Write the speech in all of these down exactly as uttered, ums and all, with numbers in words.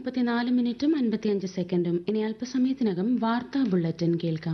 മുപ്പത്തിനാല് മിനിറ്റും അൻപത്തിയഞ്ച് സെക്കൻഡും. ഇനി അല്പസമയത്തിനകം വാർത്താ ബുള്ളറ്റിൻ കേൾക്കാം.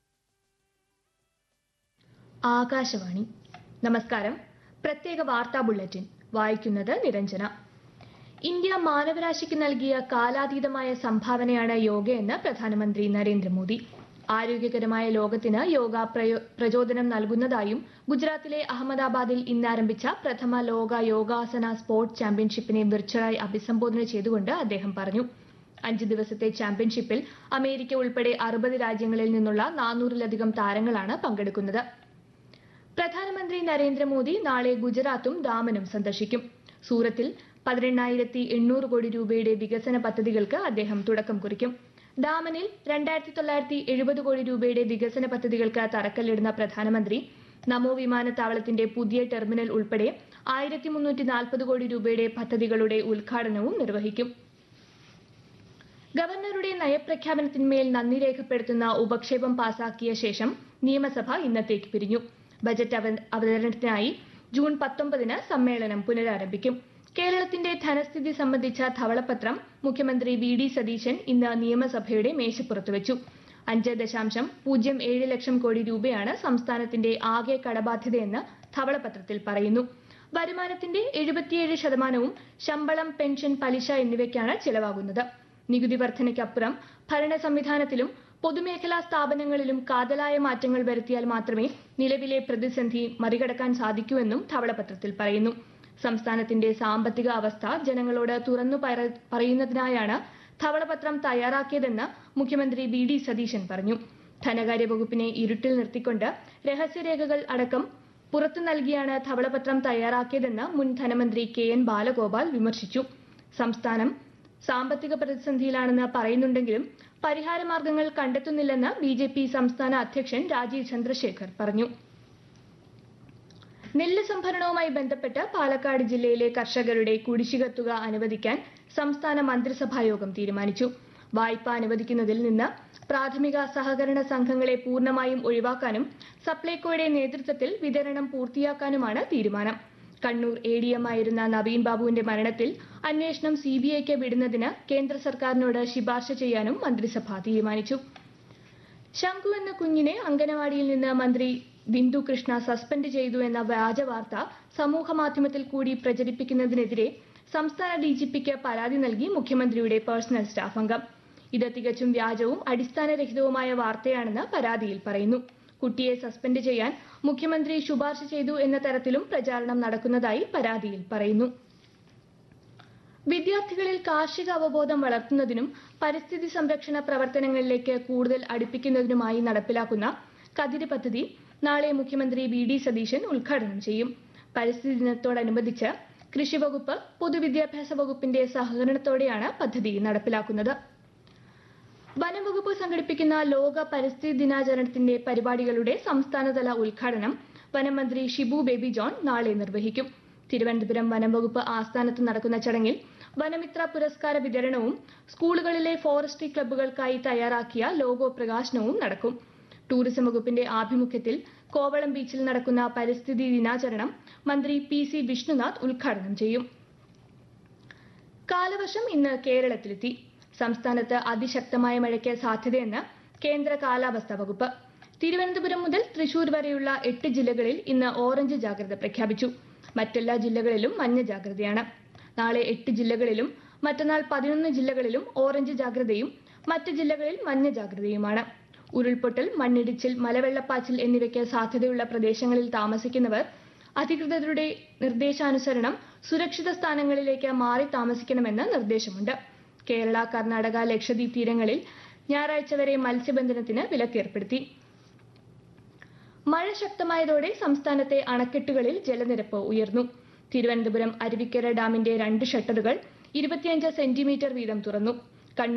ആകാശവാണി. നമസ്കാരം. പ്രത്യേക വാർത്താ ബുള്ളറ്റിൻ വായിക്കുന്നത് നിരഞ്ജന. ഇന്ത്യ മാനവരാശിക്ക് നൽകിയ കാലാതീതമായ സംഭാവനയാണ് യോഗയെന്ന് പ്രധാനമന്ത്രി നരേന്ദ്രമോദി. ആരോഗ്യകരമായ ലോകത്തിന് യോഗ പ്രചോദനം നൽകുന്നതായും ഗുജറാത്തിലെ അഹമ്മദാബാദിൽ ഇന്ന് ആരംഭിച്ച പ്രഥമ ലോക യോഗാസന സ്പോർട്സ് ചാമ്പ്യൻഷിപ്പിനെ വിർച്വലായി അഭിസംബോധന ചെയ്തുകൊണ്ട് അദ്ദേഹം പറഞ്ഞു. അഞ്ച് ദിവസത്തെ ചാമ്പ്യൻഷിപ്പിൽ അമേരിക്ക ഉൾപ്പെടെ അറുപത് രാജ്യങ്ങളിൽ നിന്നുള്ള നാനൂറിലധികം താരങ്ങളാണ് പങ്കെടുക്കുന്നത്. പ്രധാനമന്ത്രി നരേന്ദ്രമോദി നാളെ ഗുജറാത്തും ദാമനും സന്ദർശിക്കും. സൂറത്തിൽ പതിനെണ്ണായിരത്തി എണ്ണൂറ് കോടി രൂപയുടെ വികസന പദ്ധതികൾക്ക് അദ്ദേഹം തുടക്കം കുറിക്കും. ദാമനിൽ രണ്ടായിരത്തി തൊള്ളായിരത്തി എഴുപത് കോടി രൂപയുടെ വികസന പദ്ധതികൾക്ക് തറക്കല്ലിടുന്ന പ്രധാനമന്ത്രി നമോ വിമാനത്താവളത്തിന്റെ പുതിയ ടെർമിനൽ ഉൾപ്പെടെ ആയിരത്തി മുന്നൂറ്റി നാൽപ്പത് കോടി രൂപയുടെ പദ്ധതികളുടെ ഉദ്ഘാടനവും നിർവഹിക്കും. ഗവർണറുടെ നയപ്രഖ്യാപനത്തിന്മേൽ നന്ദി രേഖപ്പെടുത്തുന്ന ഉപക്ഷേപം പാസാക്കിയ ശേഷം നിയമസഭ ഇന്നത്തേക്ക് പിരിഞ്ഞു. ബജറ്റ് അവതരണത്തിനായി ജൂൺ പത്തൊമ്പതിന് സമ്മേളനം പുനരാരംഭിക്കും. കേരളത്തിന്റെ ധനസ്ഥിതി സംബന്ധിച്ച ധവളപത്രം മുഖ്യമന്ത്രി വി ഡി സതീശൻ ഇന്ന് നിയമസഭയുടെ മേശപ്പുറത്ത് വെച്ചു. അഞ്ച് ദശാംശം പൂജ്യം ഏഴ് ലക്ഷം കോടി രൂപയാണ് സംസ്ഥാനത്തിന്റെ ആകെ കടബാധ്യതയെന്ന് ധവളപത്രത്തിൽ പറയുന്നു. വരുമാനത്തിന്റെ എഴുപത്തിയേഴ് ശതമാനവും ശമ്പളം, പെൻഷൻ, പലിശ എന്നിവയ്ക്കാണ് ചെലവാകുന്നത്. നികുതി വർധനയ്ക്കപ്പുറം ഭരണ സംവിധാനത്തിലും പൊതുമേഖലാ സ്ഥാപനങ്ങളിലും കാതലായ മാറ്റങ്ങൾ വരുത്തിയാൽ മാത്രമേ നിലവിലെ പ്രതിസന്ധി മറികടക്കാൻ സാധിക്കൂവെന്നും ധവളപത്രത്തിൽ പറയുന്നു. സംസ്ഥാനത്തിന്റെ സാമ്പത്തിക അവസ്ഥ ജനങ്ങളോട് തുറന്നു പറയുന്നതിനായാണ് ധവളപത്രം തയ്യാറാക്കിയതെന്ന് മുഖ്യമന്ത്രി വി ഡി സതീശൻ പറഞ്ഞു. ധനകാര്യ വകുപ്പിനെ ഇരുട്ടിൽ നിർത്തിക്കൊണ്ട് രഹസ്യരേഖകൾ അടക്കം പുറത്തു നൽകിയാണ് ധവളപത്രം തയ്യാറാക്കിയതെന്ന് മുൻ ധനമന്ത്രി കെ എൻ ബാലഗോപാൽ വിമർശിച്ചു. സംസ്ഥാനം സാമ്പത്തിക പ്രതിസന്ധിയിലാണെന്ന് പറയുന്നുണ്ടെങ്കിലും പരിഹാരമാർഗങ്ങൾ കണ്ടെത്തുന്നില്ലെന്ന് ബി ജെ പി സംസ്ഥാന അധ്യക്ഷൻ രാജീവ് ചന്ദ്രശേഖർ പറഞ്ഞു. നെല്ല് സംഭരണവുമായി ബന്ധപ്പെട്ട് പാലക്കാട് ജില്ലയിലെ കർഷകരുടെ കുടിശ്ശിക തുക അനുവദിക്കാൻ സംസ്ഥാന മന്ത്രിസഭായോഗം തീരുമാനിച്ചു. വായ്പ അനുവദിക്കുന്നതിൽ നിന്ന് പ്രാഥമിക സഹകരണ സംഘങ്ങളെ പൂർണ്ണമായും ഒഴിവാക്കാനും സപ്ലൈകോയുടെ നേതൃത്വത്തിൽ വിതരണം പൂർത്തിയാക്കാനുമാണ് തീരുമാനം. കണ്ണൂർ എ ഡി എം ആയിരുന്ന നവീൻ ബാബുവിന്റെ മരണത്തിൽ അന്വേഷണം സി ബി ഐക്ക് വിടുന്നതിന് കേന്ദ്ര സർക്കാരിനോട് ശുപാർശ ചെയ്യാനും മന്ത്രിസഭ തീരുമാനിച്ചു. ശംഖു എന്ന കുഞ്ഞിനെ അംഗനവാടിയിൽ നിന്ന് മന്ത്രി ബിന്ദു കൃഷ്ണ സസ്പെൻഡ് ചെയ്തു എന്ന വ്യാജ വാർത്ത സമൂഹ മാധ്യമത്തിൽ കൂടി പ്രചരിപ്പിക്കുന്നതിനെതിരെ സംസ്ഥാന ഡി ജി പിക്ക് പരാതി നൽകി മുഖ്യമന്ത്രിയുടെ പേഴ്സണൽ സ്റ്റാഫ് അംഗം. ഇത് തികച്ചും വ്യാജവും അടിസ്ഥാനരഹിതവുമായ വാർത്തയാണെന്ന് പരാതിയിൽ പറയുന്നു. കുട്ടിയെ സസ്പെൻഡ് ചെയ്യാൻ മുഖ്യമന്ത്രി ശുപാർശ ചെയ്തു എന്ന തരത്തിലും പ്രചാരണം നടക്കുന്നതായി പരാതിയിൽ പറയുന്നു. വിദ്യാർത്ഥികളിൽ കാർഷിക അവബോധം വളർത്തുന്നതിനും പരിസ്ഥിതി സംരക്ഷണ പ്രവർത്തനങ്ങളിലേക്ക് കൂടുതൽ അടുപ്പിക്കുന്നതിനുമായി നടപ്പിലാക്കുന്ന കതിര് പദ്ധതി നാളെ മുഖ്യമന്ത്രി വി ഡി സതീശൻ ഉദ്ഘാടനം ചെയ്യും. പരിസ്ഥിതി ദിനത്തോടനുബന്ധിച്ച് കൃഷിവകുപ്പ്, പൊതുവിദ്യാഭ്യാസ വകുപ്പിന്റെ സഹകരണത്തോടെയാണ് പദ്ധതി നടപ്പിലാക്കുന്നത്. വനംവകുപ്പ് സംഘടിപ്പിക്കുന്ന ലോക പരിസ്ഥിതി ദിനാചരണത്തിന്റെ പരിപാടികളുടെ സംസ്ഥാനതല ഉദ്ഘാടനം വനമന്ത്രി ഷിബു ബേബി ജോൺ നാളെ നിർവഹിക്കും. തിരുവനന്തപുരം വനംവകുപ്പ് ആസ്ഥാനത്ത് നടക്കുന്ന ചടങ്ങിൽ വനമിത്ര പുരസ്കാര വിതരണവും സ്കൂളുകളിലെ ഫോറസ്ട്രി ക്ലബ്ബുകൾക്കായി തയ്യാറാക്കിയ ലോഗോ പ്രകാശനവും നടക്കും. ടൂറിസം വകുപ്പിന്റെ ആഭിമുഖ്യത്തിൽ കോവളം ബീച്ചിൽ നടക്കുന്ന പരിസ്ഥിതി ദിനാചരണം മന്ത്രി പി സി വിഷ്ണുനാഥ് ഉദ്ഘാടനം ചെയ്യും. കാലവർഷം ഇന്ന് കേരളത്തിലെത്തി. സംസ്ഥാനത്ത് അതിശക്തമായ മഴയ്ക്ക് സാധ്യതയെന്ന് കേന്ദ്ര കാലാവസ്ഥാ വകുപ്പ്. തിരുവനന്തപുരം മുതൽ തൃശൂർ വരെയുള്ള എട്ട് ജില്ലകളിൽ ഇന്ന് ഓറഞ്ച് ജാഗ്രത പ്രഖ്യാപിച്ചു. മറ്റെല്ലാ ജില്ലകളിലും മഞ്ഞ ജാഗ്രതയാണ്. നാളെ എട്ട് ജില്ലകളിലും മറ്റന്നാൾ പതിനൊന്ന് ജില്ലകളിലും ഓറഞ്ച് ജാഗ്രതയും മറ്റ് ജില്ലകളിൽ മഞ്ഞ ജാഗ്രതയുമാണ്. ഉരുൾപൊട്ടൽ, മണ്ണിടിച്ചിൽ, മലവെള്ളപ്പാച്ചിൽ എന്നിവയ്ക്ക് സാധ്യതയുള്ള പ്രദേശങ്ങളിൽ താമസിക്കുന്നവർ അധികൃതരുടെ നിർദ്ദേശാനുസരണം സുരക്ഷിത സ്ഥാനങ്ങളിലേക്ക് മാറി താമസിക്കണമെന്ന് നിർദ്ദേശമുണ്ട്. കേരള, കർണാടക, ലക്ഷദ്വീപ് തീരങ്ങളിൽ ഞായറാഴ്ച വരെ മത്സ്യബന്ധനത്തിന് വിലക്കേർപ്പെടുത്തി. മഴ ശക്തമായതോടെ സംസ്ഥാനത്തെ അണക്കെട്ടുകളിൽ ജലനിരപ്പ് ഉയർന്നു. തിരുവനന്തപുരം അരുവിക്കര ഡാമിന്റെ രണ്ട് ഷട്ടറുകൾ ഇരുപത്തിയഞ്ച് സെന്റിമീറ്റർ വീതം തുറന്നു.